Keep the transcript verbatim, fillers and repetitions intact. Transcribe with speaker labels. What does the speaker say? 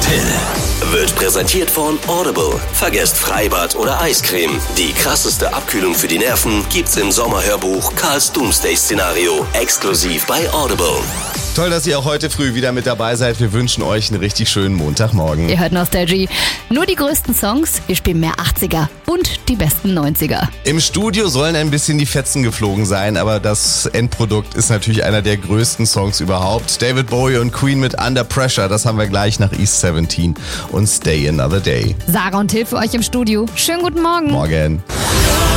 Speaker 1: Till. Wird präsentiert von Audible. Vergesst Freibad oder Eiscreme. Die krasseste Abkühlung für die Nerven gibt's im Sommerhörbuch Karls Doomsday-Szenario. Exklusiv bei Audible.
Speaker 2: Toll, dass ihr auch heute früh wieder mit dabei seid. Wir wünschen euch einen richtig schönen Montagmorgen.
Speaker 3: Ihr hört Nostalgie. Nur die größten Songs, wir spielen mehr achtziger und die besten neunziger.
Speaker 2: Im Studio sollen ein bisschen die Fetzen geflogen sein, aber das Endprodukt ist natürlich einer der größten Songs überhaupt. David Bowie und Queen mit Under Pressure, das haben wir gleich nach East siebzehn und Stay Another Day.
Speaker 3: Sarah und Till für euch im Studio. Schönen guten Morgen.
Speaker 2: Morgen.